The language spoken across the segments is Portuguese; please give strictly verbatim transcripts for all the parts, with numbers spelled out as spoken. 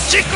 Atlético!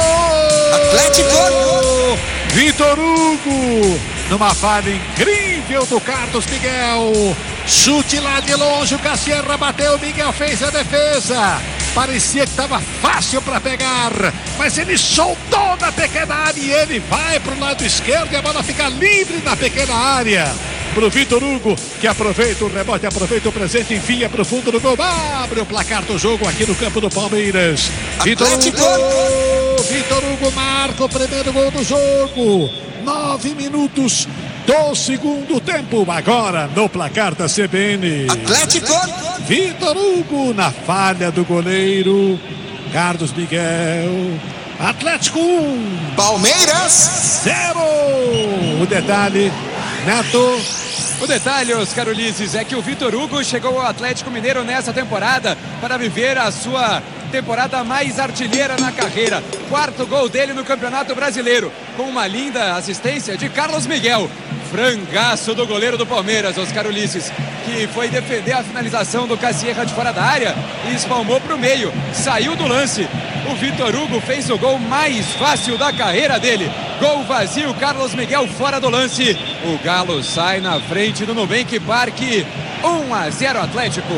Atlético! Vitor Hugo, numa falha incrível do Carlos Miguel. Chute lá de longe, o Cassierra bateu, o Miguel fez a defesa. Parecia que estava fácil para pegar, mas ele soltou na pequena área e ele vai para o lado esquerdo e a bola fica livre na pequena área. Para o Vitor Hugo, que aproveita o rebote, aproveita o presente, envia para o fundo do gol, abre o placar do jogo aqui no campo do Palmeiras. Vitor Hugo, Vitor Hugo marca o primeiro gol do jogo. Nove minutos do segundo tempo, agora no placar da C B N. Atlético! Vitor Hugo na falha do goleiro Carlos Miguel. Atlético um, Palmeiras zero. O detalhe, Neto. O detalhe, Oscar Ulisses, é que o Vitor Hugo chegou ao Atlético Mineiro nessa temporada para viver a sua temporada mais artilheira na carreira. Quarto gol dele no Campeonato Brasileiro, com uma linda assistência de Carlos Miguel. Frangaço do goleiro do Palmeiras, Oscar Ulisses, que foi defender a finalização do Cassierra de fora da área e espalmou para o meio. Saiu do lance. O Vitor Hugo fez o gol mais fácil da carreira dele. Gol vazio, Carlos Miguel fora do lance. O Galo sai na frente do Nubank Parque. um a zero Atlético.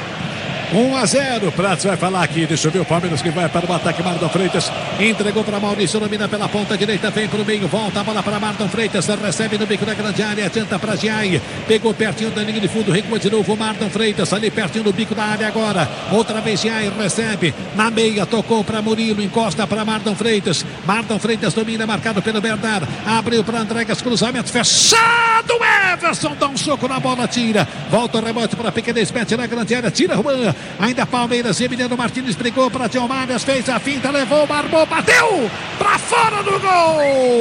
um a zero, Prates vai falar aqui, deixa eu ver o Palmeiras que vai para o ataque. Marlon Freitas entregou para Maurício, domina pela ponta direita, vem para o meio, volta a bola para Marlon Freitas, recebe no bico da grande área, adianta para Giai, pegou pertinho da linha de fundo, recua de novo Marlon Freitas, ali pertinho do bico da área agora, outra vez Giai, recebe na meia, tocou para Murilo, encosta para Marlon Freitas, Marlon Freitas domina, marcado pelo Bernard, abriu para Andregas, cruzamento fechado, Everson dá um soco na bola, tira, volta o rebote para Piqueires, mete na grande área, tira Juan. Ainda Palmeiras, Emiliano Martins brigou para Diomárias, fez a finta, levou, marmou, bateu para fora do gol.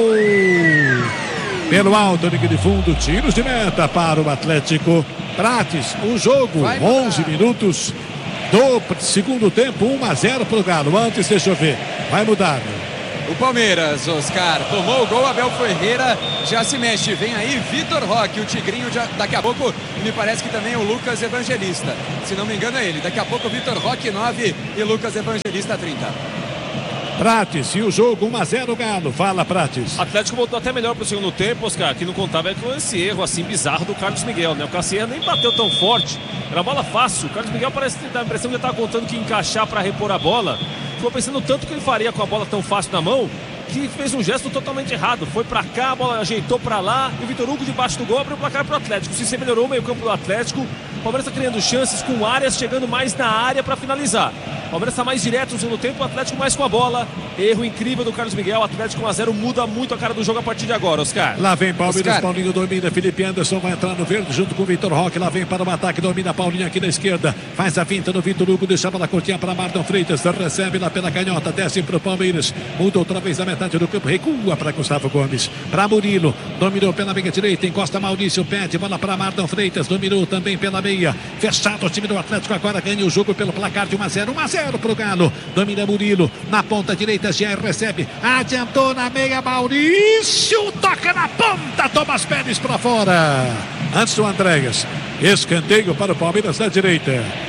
Pelo alto, linha de fundo, tiros de meta para o Atlético. Prates, o jogo, onze minutos do segundo tempo, um a zero para o Galo. Antes, deixa eu ver, vai mudar. O Palmeiras, Oscar, tomou o gol, Abel Ferreira já se mexe, vem aí Vitor Roque, o Tigrinho já, daqui a pouco, me parece que também o Lucas Evangelista, se não me engano é ele, daqui a pouco o Vitor Roque nove e Lucas Evangelista trinta. Prates, e o jogo um a zero Galo, fala Prates. Atlético voltou até melhor pro segundo tempo, Oscar, que não contava é com esse erro assim bizarro do Carlos Miguel, né? O Cassierra nem bateu tão forte, era bola fácil, o Carlos Miguel parece ter a impressão que ele estava contando que encaixar para repor a bola. Ficou pensando tanto que ele faria com a bola tão fácil na mão, que fez um gesto totalmente errado. Foi pra cá, a bola ajeitou pra lá, e o Vitor Hugo debaixo do gol abriu o placar pro Atlético. Se você melhorou o meio campo do Atlético, o Palmeiras está criando chances com áreas, chegando mais na área para finalizar. O Palmeiras está mais direto no segundo tempo, o Atlético mais com a bola. Erro incrível do Carlos Miguel, o Atlético um a zero, muda muito a cara do jogo a partir de agora, Oscar. Lá vem Palmeiras, Oscar. Paulinho domina, Felipe Anderson vai entrar no verde junto com o Vitor Roque, lá vem para o ataque, domina Paulinho aqui na esquerda, faz a finta no Vitor Hugo, deixa a bola curtinha para Marlon Freitas, recebe lá pela canhota, desce para o Palmeiras, muda outra vez a metade do campo, recua para Gustavo Gomes, para Murilo, dominou pela meia direita, encosta Maurício, pede, bola para Marlon Freitas, dominou também pela meia, fechado o time do Atlético, agora ganha o jogo pelo placar de um a zero, um a zero para o Galo, domina Murilo, na ponta direita, já recebe, adiantou na meia, Maurício, toca na ponta, Thomas Pérez para fora, antes do Andreas, escanteio para o Palmeiras da direita,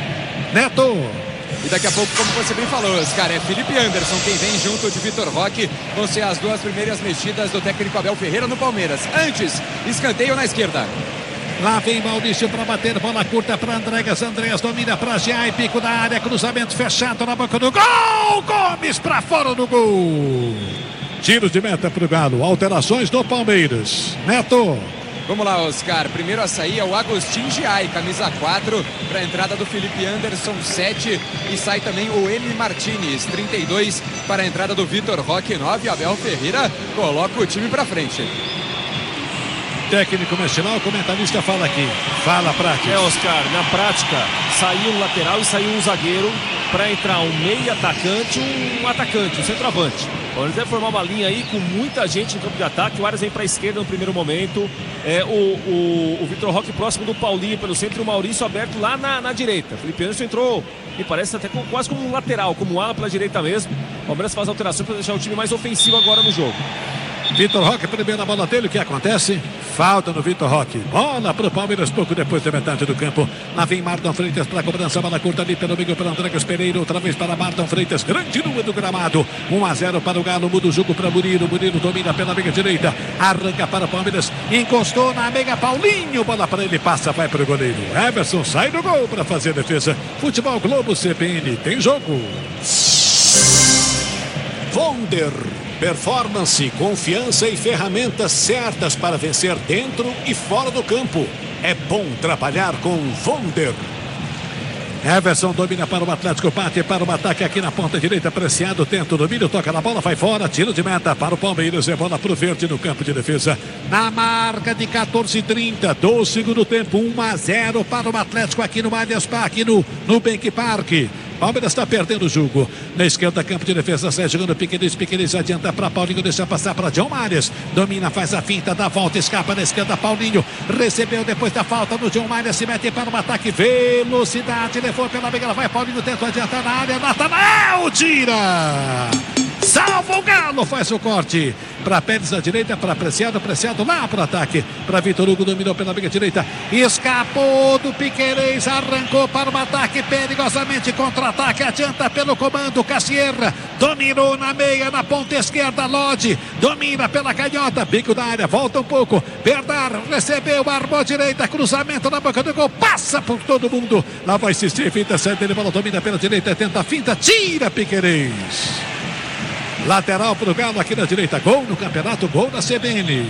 Neto. E daqui a pouco, como você bem falou, Oscar, é Felipe Anderson quem vem junto de Vitor Roque. Vão ser as duas primeiras mexidas do técnico Abel Ferreira no Palmeiras. Antes, escanteio na esquerda. Lá vem Maurício para bater, bola curta para Andreas, Andreas domina para Giai, pico da área, cruzamento fechado na boca do gol, Gomes para fora do gol. Tiros de meta para o Galo, alterações do Palmeiras. Neto. Vamos lá, Oscar. Primeiro a sair é o Agostinho Giai, camisa quatro, para a entrada do Felipe Anderson, sete. E sai também o Emi Martinez, trinta e dois, para a entrada do Vitor Roque, nove. Abel Ferreira coloca o time para frente. Técnico nacional, o comentarista fala aqui. Fala, Prates. É, Oscar, na prática, saiu um lateral e saiu um zagueiro para entrar um meio atacante e um atacante, um centroavante. Bom, eles devem formar uma linha aí com muita gente no campo de ataque. O Arias vem para a esquerda no primeiro momento. É, o o, o Vitor Roque próximo do Paulinho pelo centro e o Maurício aberto lá na, na direita. O Felipe Anderson entrou, me parece até como, quase como um lateral, como um ala pela direita mesmo. O Palmeiras faz alteração para deixar o time mais ofensivo agora no jogo. Vitor Roque, primeira bola dele, o que acontece? Falta no Vitor Roque. Bola para o Palmeiras, pouco depois da metade do campo. Lá vem Marlon Freitas para a cobrança, bola curta ali pelo meio para Andrés Pereira, outra vez para Marlon Freitas, grande número do gramado. um a zero para o Galo, muda o jogo para Murilo. Murilo domina pela meia direita, arranca para o Palmeiras, encostou na meia, Paulinho, bola para ele, passa, vai para o goleiro. Everson sai do gol para fazer a defesa. Futebol Globo C B N, tem jogo. Vonder. Performance, confiança e ferramentas certas para vencer dentro e fora do campo. É bom trabalhar com Vonder. Everson domina para o Atlético, bate para o ataque aqui na ponta direita, apreciado, tenta o domínio, toca na bola, vai fora, tiro de meta para o Palmeiras, é bola para o Verde no campo de defesa. Na marca de quatorze e trinta do segundo tempo, um a zero para o Atlético aqui no Allianz Parque, no Nubank Park. Palmeiras está perdendo o jogo. Na esquerda, campo de defesa, sai jogando Piqueires. Piqueires adianta para Paulinho, deixa passar para John Marius. Domina, faz a finta, dá a volta, escapa na esquerda. Paulinho recebeu depois da falta no John Marius. Se mete para o ataque, velocidade, levou pela meia, vai Paulinho, tenta adiantar na área. Natanael tira! Salva o Galo, faz o corte para Pérez na direita, para Preciado, Preciado lá para o ataque, para Vitor Hugo, dominou pela meia direita, escapou do Piqueires, arrancou para o ataque, perigosamente contra-ataque, adianta pelo comando, Cassier, dominou na meia, na ponta esquerda, Lodi, domina pela canhota, bico da área, volta um pouco, Bernard recebeu, armou a direita, cruzamento na boca do gol, passa por todo mundo, lá vai assistir, finta, sai dele, bola domina pela direita, tenta a finta, tira Piqueires. Lateral para o Galo aqui na direita. Gol no campeonato, gol da C B N.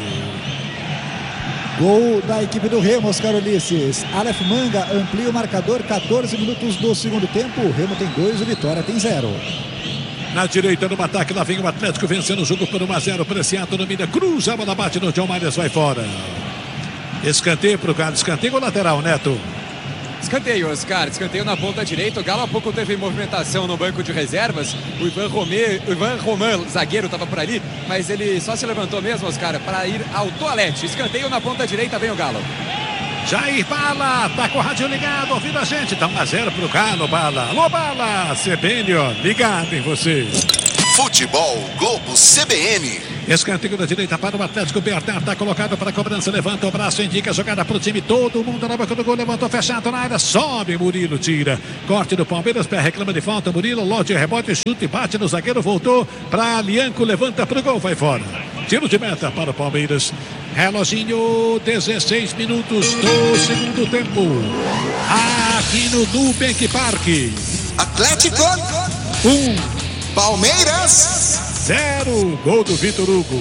Gol da equipe do Remo, Oscar Ulisses. Aleph Manga amplia o marcador, quatorze minutos do segundo tempo. O Remo tem dois, o Vitória tem zero. Na direita no ataque, lá vem o Atlético vencendo o jogo por um a zero. Preciado domina, cruza, a bola bate no John Marius, vai fora. Escanteio para o Galo, escanteio lateral, Neto. Escanteio, Oscar, escanteio na ponta direita. O Galo há pouco teve movimentação no banco de reservas. O Ivan Romê, o Ivan Roman, zagueiro, estava por ali, mas ele só se levantou mesmo, Oscar, para ir ao toalete. Escanteio na ponta direita, vem o Galo. Jair Bala, tá com o rádio ligado, ouvindo a gente. Tá um a zero pro Galo, Bala. Alô, Bala, C B N, ó, ligado em você. Futebol Globo C B N. Escanteio da direita para o Atlético. Bernard está colocado para a cobrança. Levanta o braço, indica a jogada para o time. Todo mundo na boca do gol. Levantou fechado na área. Sobe Murilo, tira. Corte do Palmeiras. Pé reclama de falta. Murilo, lote, rebote, chute, bate no zagueiro. Voltou para Lianco. Levanta para o gol. Vai fora. Tiro de meta para o Palmeiras. Reloginho, dezesseis minutos do segundo tempo. Aqui no Nubank Park. Atlético. Um. Palmeiras. Zero, gol do Vitor Hugo.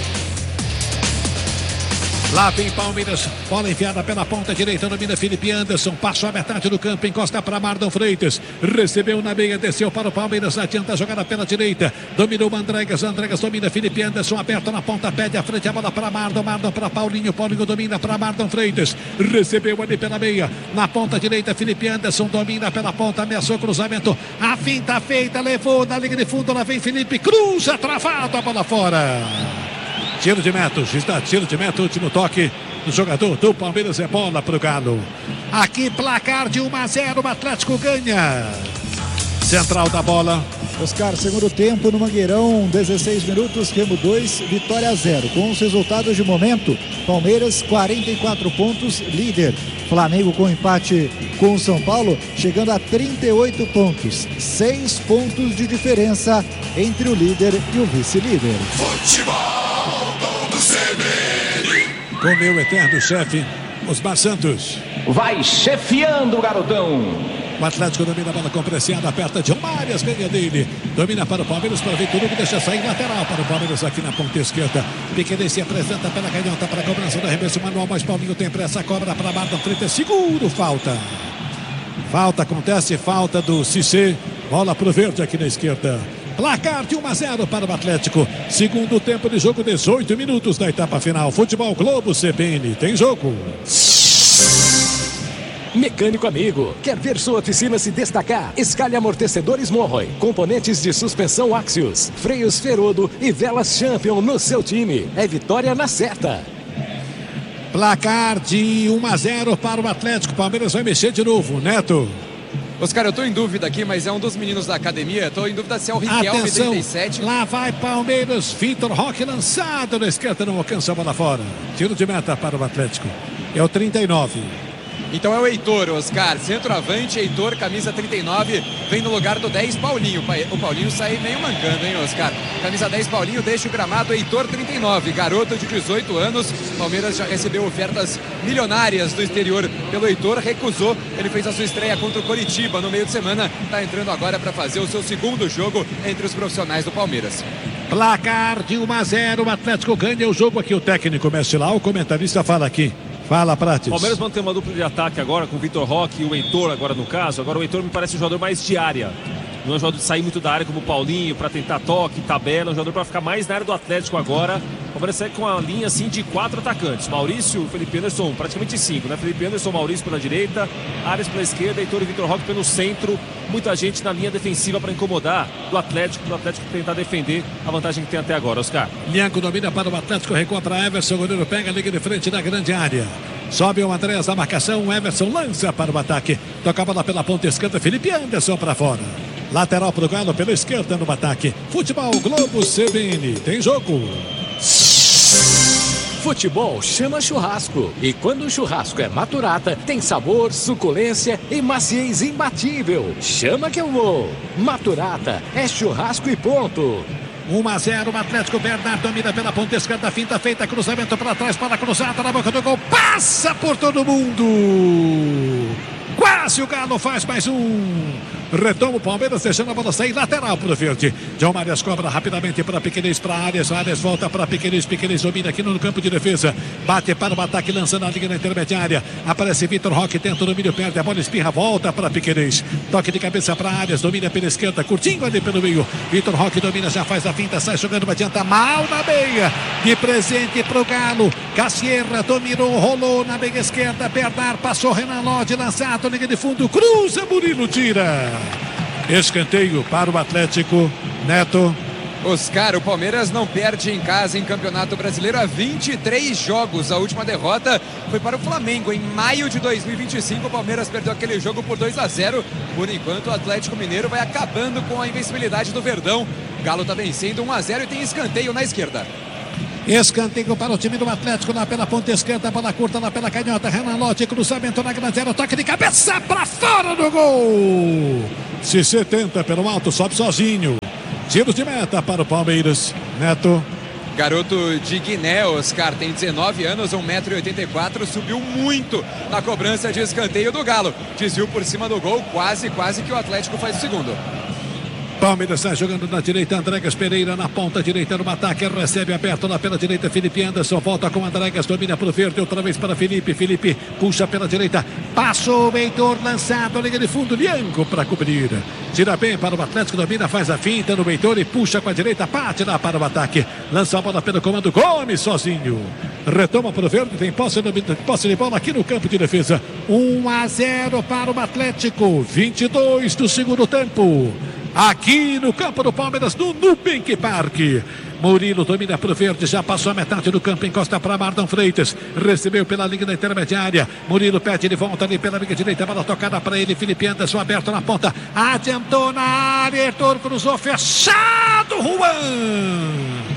Lá vem Palmeiras, bola enfiada pela ponta direita, domina Felipe Anderson, passou a metade do campo, encosta para Marlon Freitas, recebeu na meia, desceu para o Palmeiras, adianta a jogada pela direita, dominou Andregas, Andregas domina Felipe Anderson, aberto na ponta, pede à frente a bola para Marlon, Marlon para Paulinho, Paulinho domina para Marlon Freitas, recebeu ali pela meia, na ponta direita, Felipe Anderson domina pela ponta, ameaçou cruzamento, a finta feita, levou na linha de fundo, lá vem Felipe, cruza, travado, a bola fora. Tiro de meta, está tiro de meta, último toque do jogador do Palmeiras, é bola para o Galo. Aqui placar de um a zero, o Atlético ganha. Central da bola. Oscar, segundo tempo no Mangueirão, dezesseis minutos, Remo dois, Vitória zero. Com os resultados de momento, Palmeiras quarenta e quatro pontos, líder. Flamengo com empate com o São Paulo, chegando a trinta e oito pontos. seis pontos de diferença entre o líder e o vice-líder. Futebol do C B N. Com meu eterno chefe, Osmar Santos. Vai chefiando o garotão. O Atlético domina a bola com Preciado, aperta de Marias, meia dele. Domina para o Palmeiras, para Vitor Hugo, deixa sair lateral para o Palmeiras aqui na ponta esquerda. Piqueires se apresenta pela canhota para a cobrança do arremesso manual, mas Paulinho tem pressa, cobra para Marlon Freitas, seguro, falta. Falta, acontece, falta do Cissé. Bola para o Verde aqui na esquerda. Placar de um a zero para o Atlético. Segundo tempo de jogo, dezoito minutos da etapa final. Futebol Globo C B N, tem jogo. Mecânico amigo, quer ver sua oficina se destacar? Escalhe amortecedores Monroy, componentes de suspensão Axios, freios Ferodo e velas Champion no seu time. É vitória na certa. Placar de um a zero para o Atlético. Palmeiras vai mexer de novo, Neto. Oscar, eu tô em dúvida aqui, mas é um dos meninos da academia. Tô em dúvida se é o Riquelme, Atenção, trinta e sete. lá vai Palmeiras, Vitor Roque lançado na esquerda, não alcança a bola fora. Tiro de meta para o Atlético. É o trinta e nove. Então é o Heitor, Oscar, centroavante, Heitor, camisa trinta e nove, vem no lugar do dez, Paulinho. O Paulinho sai meio mancando, hein, Oscar? Camisa dez, Paulinho, deixa o gramado, Heitor, trinta e nove, garoto de dezoito anos. Palmeiras já recebeu ofertas milionárias do exterior pelo Heitor, recusou. Ele fez a sua estreia contra o Coritiba no meio de semana, está entrando agora para fazer o seu segundo jogo entre os profissionais do Palmeiras. Placar de um a zero, o Atlético ganha o jogo aqui. O técnico mexe lá, o comentarista fala aqui. Fala, Prates. O Palmeiras mantém uma dupla de ataque agora com o Vitor Roque e o Heitor agora no caso. Agora o Heitor me parece um jogador mais de área. Não é um jogador de sair muito da área como o Paulinho para tentar toque, tabela. É um jogador para ficar mais na área do Atlético agora. O Palmeiras segue com uma linha assim de quatro atacantes. Maurício, Felipe Anderson, praticamente cinco, né? Felipe Anderson, Maurício pela direita, Arias pela esquerda, Heitor e Vitor Roque pelo centro. Muita gente na linha defensiva para incomodar do Atlético, para o Atlético tentar defender a vantagem que tem até agora, Oscar. Lianco domina para o Atlético, recua para Everson, o goleiro pega, liga de frente da grande área. Sobe o Andréas na marcação, o Everson lança para o ataque. Toca a bola pela ponta esquerda, Felipe Anderson para fora. Lateral para o Galo pela esquerda no ataque. Futebol Globo C B N, tem jogo. Futebol chama churrasco. E quando o churrasco é Maturata, tem sabor, suculência e maciez imbatível. Chama que eu vou. Maturata é churrasco e ponto. um a zero, o Atlético. Bernardo domina pela ponta esquerda, finta feita, cruzamento para trás, para cruzada na boca do gol, passa por todo mundo. Quase o Galo faz mais um. Retoma o Palmeiras, deixando a bola sair lateral para o verde. João Marias cobra rapidamente para Piquerez, para Arias. Arias volta para Piquerez. Piquerez domina aqui no campo de defesa. Bate para o ataque, lançando a linha na intermediária. Aparece Vitor Roque, tenta o domínio, perde a bola, espirra, volta para Piquerez. Toque de cabeça para Arias, domina pela esquerda, curtinho ali pelo meio. Vitor Roque domina, já faz a finta, sai jogando, adianta mal na meia. De presente para o Galo. Cassierra dominou, rolou na meia esquerda. Bernard passou, Renan Lodge, lançado, linha de fundo, cruza, Murilo tira. Escanteio para o Atlético. Neto. Oscar, o Palmeiras não perde em casa em Campeonato Brasileiro há vinte e três jogos. A última derrota foi para o Flamengo em maio de dois mil e vinte e cinco. O Palmeiras perdeu aquele jogo por dois a zero. Por enquanto, o Atlético Mineiro vai acabando com a invencibilidade do Verdão. O Galo está vencendo um a zero e tem escanteio na esquerda. Escanteio para o time do Atlético lá pela ponta esquerda, bola curta lá pela canhota. Renan Lodge, cruzamento na grande área, toque de cabeça para fora do gol. Se setenta pelo alto, sobe sozinho. Tiro de meta para o Palmeiras. Neto. Garoto de Guiné, Oscar, tem dezenove anos, um metro e oitenta e quatro, subiu muito na cobrança de escanteio do Galo. Desviou por cima do gol, quase, quase que o Atlético faz o segundo. Palmeiras está jogando na direita, Andrégas Pereira na ponta direita no ataque, recebe aberto lá pela direita, Felipe Anderson, volta com Andrégas, domina para o verde, outra vez para Felipe, Felipe puxa pela direita, passou o Heitor, lançado, liga de fundo, Lianco para cobrir, tira bem para o Atlético, domina, faz a finta no Heitor e puxa com a direita, parte lá para o ataque, lança a bola pelo comando, Gomes sozinho, retoma para o verde, tem posse, posse de bola aqui no campo de defesa, um a zero para o Atlético, vinte e dois do segundo tempo. Aqui no campo do Palmeiras, no Nubank Park. Murilo domina para o verde, já passou a metade do campo, encosta para Marlon Freitas, recebeu pela linha da intermediária, Murilo pede de volta ali pela linha direita, bola tocada para ele, Felipe Anderson aberto na ponta, adiantou na área, Heitor cruzou, fechado, Juan,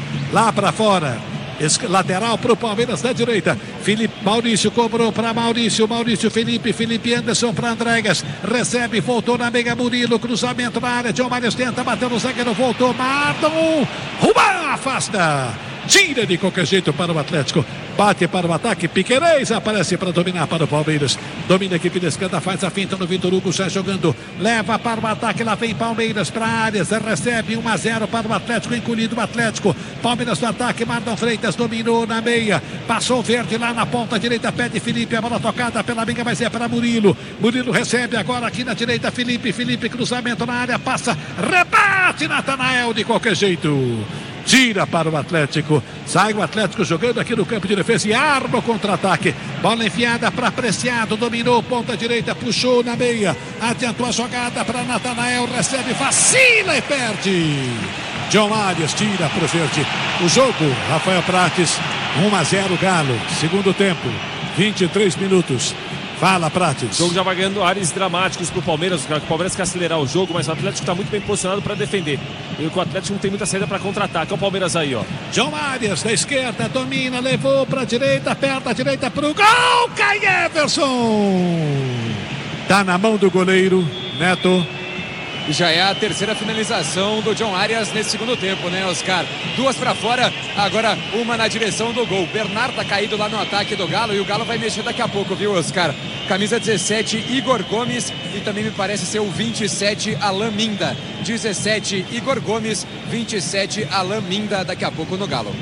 lá para fora. Lateral para o Palmeiras da direita. Felipe Maurício cobrou para Maurício. Maurício Felipe. Felipe Anderson para Andrégas. Recebe, voltou na meia. Murilo. Cruzamento na área. João Marias tenta, bateu no zagueiro. Voltou. Marlon. Juan afasta. Tira de qualquer jeito para o Atlético. Bate para o ataque. Piquerez aparece para dominar para o Palmeiras. Domina a equipe da esquerda. Faz a finta no Vitor Hugo. Sai jogando. Leva para o ataque. Lá vem Palmeiras para áreas. Recebe um a zero para o Atlético. Encolhido o Atlético. Palmeiras no ataque. Marlon Freitas dominou na meia. Passou o verde lá na ponta direita. Pede Felipe. A bola tocada pela meia, mas é para Murilo. Murilo recebe agora aqui na direita. Felipe. Felipe cruzamento na área. Passa. Rebate Natanael de qualquer jeito. Tira para o Atlético. Sai o Atlético jogando aqui no campo de defesa e arma o contra-ataque. Bola enfiada para Preciado. Dominou ponta direita. Puxou na meia. Adiantou a jogada para Natanael. Recebe, vacila e perde. João Arias tira para o verde. O jogo, Rafael Prates. um a zero Galo. Segundo tempo. vinte e três minutos. Fala, Prates. O jogo já vai ganhando áreas dramáticos pro Palmeiras. O Palmeiras quer acelerar o jogo, mas o Atlético está muito bem posicionado para defender. E o Atlético não tem muita saída para contra-ataque. Olha o Palmeiras aí, ó. João Arias, da esquerda, domina, levou para a direita, aperta a direita pro gol. Cai Everson. Tá na mão do goleiro, Neto. E já é a terceira finalização do John Arias nesse segundo tempo, né, Oscar? Duas para fora, agora uma na direção do gol. Bernard tá caído lá no ataque do Galo e o Galo vai mexer daqui a pouco, viu, Oscar? Camisa dezessete, Igor Gomes, e também me parece ser o vinte e sete, Alan Minda. dezessete, Igor Gomes, vinte e sete, Alan Minda, daqui a pouco no Galo.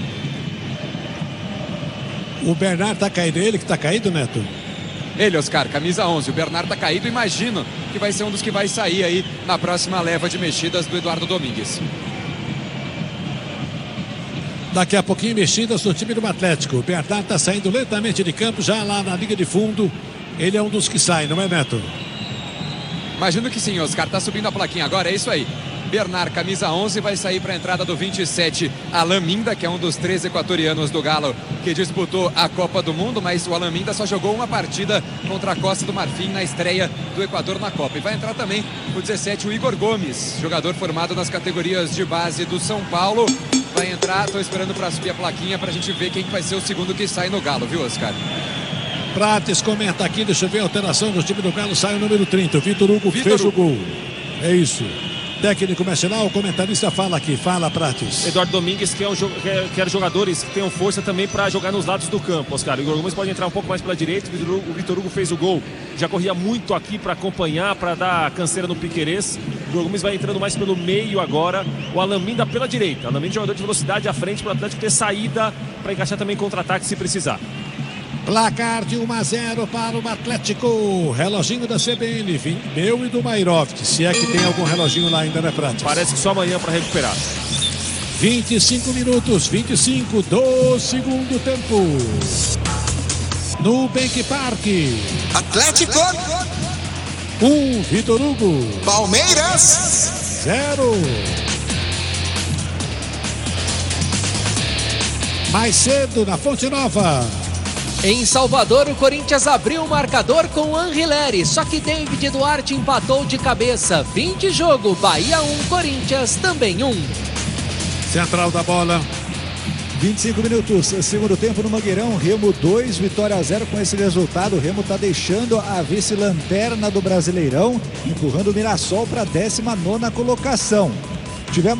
O Bernard tá caído, ele que tá caído, Neto? Ele, Oscar, camisa onze. O Bernard tá caído, imagino que vai ser um dos que vai sair aí na próxima leva de mexidas do Eduardo Domingues. Daqui a pouquinho mexidas no time do Atlético. O Bernard tá saindo lentamente de campo, já lá na linha de fundo. Ele é um dos que sai, não é, Neto? Imagino que sim, Oscar. Tá subindo a plaquinha agora, é isso aí. Bernard, camisa onze, vai sair para a entrada do vinte e sete, Alan Minda, que é um dos três equatorianos do Galo que disputou a Copa do Mundo, mas o Alan Minda só jogou uma partida contra a Costa do Marfim na estreia do Equador na Copa. E vai entrar também o dezessete, o Igor Gomes, jogador formado nas categorias de base do São Paulo. Vai entrar, tô esperando para subir a plaquinha para a gente ver quem vai ser o segundo que sai no Galo, viu, Oscar? Prates comenta aqui, deixa eu ver a alteração do time do Galo, sai o número trinta, o Vitor Hugo Vitor fez Hugo. o gol. É isso. Técnico nacional, o comentarista fala aqui, fala, Prates. Eduardo Domingues quer, um, quer, quer jogadores que tenham força também para jogar nos lados do campo, Oscar. O Igor Gomes pode entrar um pouco mais pela direita, o Vitor Hugo, o Vitor Hugo fez o gol, já corria muito aqui para acompanhar, para dar canseira no Piquerez. O Igor Gomes vai entrando mais pelo meio agora, o Alan Minda pela direita. Alan Minda, jogador de velocidade à frente para o Atlético ter saída para encaixar também contra-ataque se precisar. Placar de um a zero para o Atlético. Reloginho da C B N, meu e do Mairovic. Se é que tem algum reloginho lá ainda, né, Prates? Parece que só amanhã para recuperar. vinte e cinco minutos, vinte e cinco do segundo tempo. No Bank Park. Atlético. Um, Vitor Hugo. Palmeiras. Zero. Mais cedo na Fonte Nova. Em Salvador, o Corinthians abriu o marcador com o Anrileri, só que David Duarte empatou de cabeça. Fim de jogo, Bahia um, Corinthians também um. Central da bola. vinte e cinco minutos, segundo tempo no Mangueirão, Remo dois, Vitória zero. Com esse resultado, o Remo está deixando a vice-lanterna do Brasileirão, empurrando o Mirassol para a décima nona colocação. Tivemos